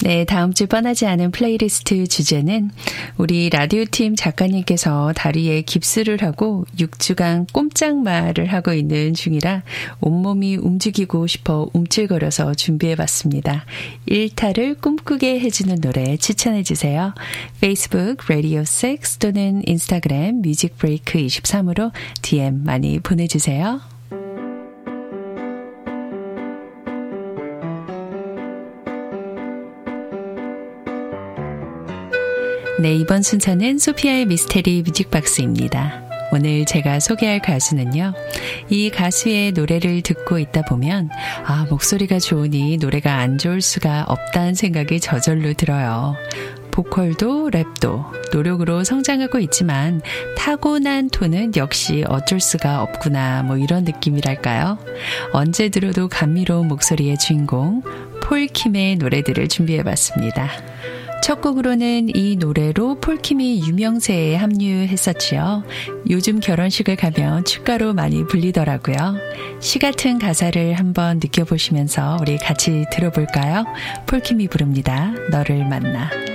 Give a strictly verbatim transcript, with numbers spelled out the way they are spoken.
네, 다음 주 뻔하지 않은 플레이리스트 주제는 우리 라디오팀 작가님께서 다리에 깁스를 하고 육 주간 꼼짝마를 하고 있는 중이라 온몸이 움직이고 싶어 움찔거려서 준비해봤습니다. 일탈을 꿈꾸게 해주는 노래 추천해주세요. 페이스북 라디오 육 또는 인스타그램 뮤직브레이크 이십삼으로 디엠 많이 보내주세요. 네, 이번 순서는 소피아의 미스테리 뮤직박스입니다. 오늘 제가 소개할 가수는요. 이 가수의 노래를 듣고 있다 보면 아, 목소리가 좋으니 노래가 안 좋을 수가 없다는 생각이 저절로 들어요. 보컬도 랩도 노력으로 성장하고 있지만 타고난 톤은 역시 어쩔 수가 없구나, 뭐 이런 느낌이랄까요. 언제 들어도 감미로운 목소리의 주인공 폴킴의 노래들을 준비해봤습니다. 첫 곡으로는 이 노래로 폴킴이 유명세에 합류했었지요. 요즘 결혼식을 가면 축가로 많이 불리더라고요. 시 같은 가사를 한번 느껴보시면서 우리 같이 들어볼까요? 폴킴이 부릅니다. 너를 만나.